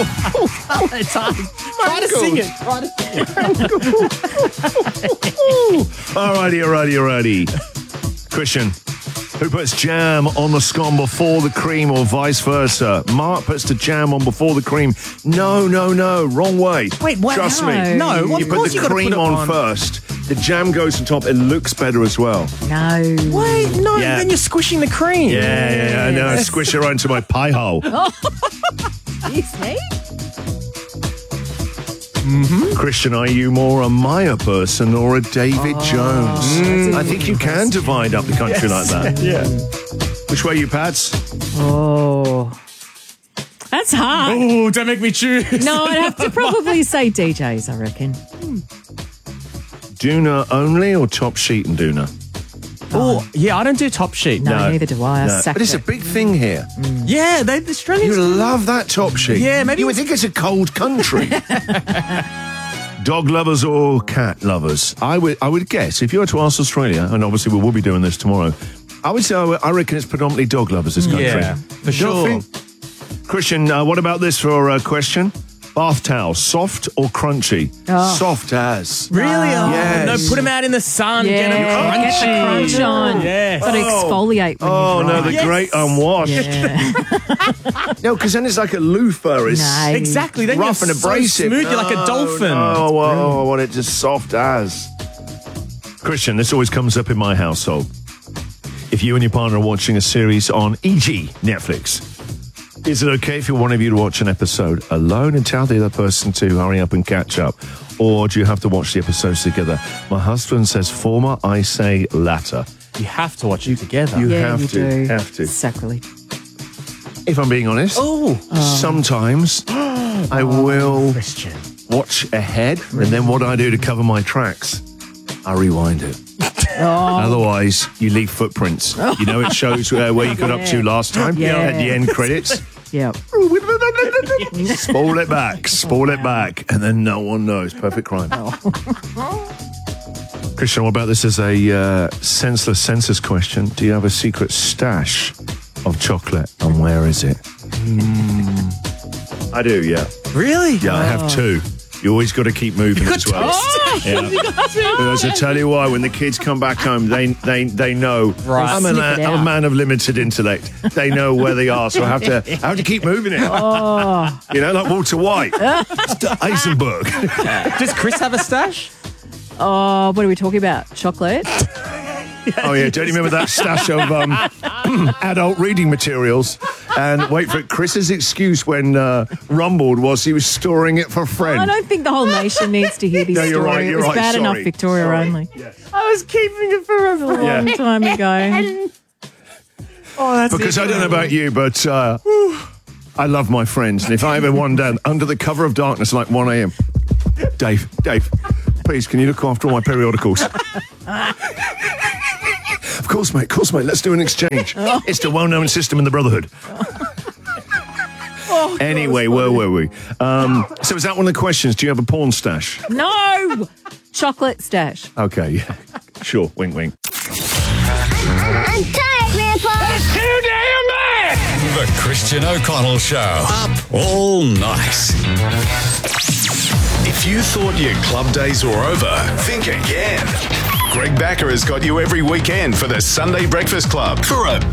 It's hard. Try to sing it. Alrighty. Christian, who puts jam on the scone before the cream or vice versa? Mark puts the jam on before the cream. No. Wrong way. Wait, what? Trust me. No, well, you of put course the you gotta cream put it on first. The jam goes on top. It looks better as well. No. Wait, no, Yeah. then you're squishing the cream. Yeah. I know. Squish it right into my pie hole. Excuse me? Christian, are you more a Maya person or a David Jones? I think you can divide up the country like that. Yeah. Which way you, Pats? Oh. That's hard. Oh, don't make me choose. No, I'd have to probably say DJs, I reckon. Doona only or top sheet and Doona? Oh, yeah, I don't do top sheet. No, neither do I. I sack But it's a it. big thing here. Yeah, the Australians. You love that top sheet. Yeah, maybe you would think it's a cold country. Dog lovers or cat lovers? I would guess if you were to ask Australia, and obviously we will be doing this tomorrow, I would say I reckon it's predominantly dog lovers. This country, Yeah, for You don't sure. think? Christian, what about this for a question? Bath towel, soft or crunchy? Oh. Soft as. Really? Oh, Yes. No, put them out in the sun. Yeah, Get them crunchy. get the crunch on. Yes. Got to exfoliate when Oh, you no, dry. the great unwashed. Yeah. No, because then it's like a loofah. It's No. Exactly. Then rough you're and abrasive. So smooth, you're like a dolphin. Oh, I want it just soft as. Christian, this always comes up in my household. If you and your partner are watching a series on e.g. Netflix, is it okay for one of you to watch an episode alone and tell the other person to hurry up and catch up? Or do you have to watch the episodes together? My husband says former, I say latter. You have to watch it together. You Yeah, have you to. do. Have to. Sacrilege. If I'm being honest, sometimes I will Christian. watch ahead, and then what I do to cover my tracks, I rewind it. Otherwise, you leave footprints. You know, it shows where you got up to last time Yeah. at the end credits. Yep. Spoil it back, and then no one knows. Perfect crime. Christian, what about this as a senseless census question? Do you have a secret stash of chocolate, and where is it? I do, yeah. Really? Yeah, I have two. You always got to keep moving as well. Yeah. Because I tell you why, when the kids come back home, they know. Right. I'm Sniff it a out. man of limited intellect. They know where they are, so I have to keep moving it. You know, like Walter White, Eisenberg. Does Chris have a stash? Oh, what are we talking about? Chocolate? Oh yeah, don't you remember that stash of adult reading materials? And wait for it, Chris's excuse when rumbled was he was storing it for a friend. I don't think the whole nation needs to hear this No, you're story. right, It you're was right. bad enough Sorry. Victoria Sorry. only. Yes. I was keeping it for a Long time ago. Oh, that's Because I don't know about you, but I love my friends. And if I ever one day under the cover of darkness like 1 a.m., Dave, please, can you look after all my periodicals? Of course, mate. Let's do an exchange. It's the well-known system in the Brotherhood. Anyway, where were we? So is that one of the questions? Do you have a porn stash? No! Chocolate stash. Okay, yeah. Sure. Wink, wink. I'm tired, Grandpa. Too damn bad! The Christian O'Connell Show. Up all night. If you thought your club days were over, think again. Greg Backer has got you every weekend for the Sunday Breakfast Club for a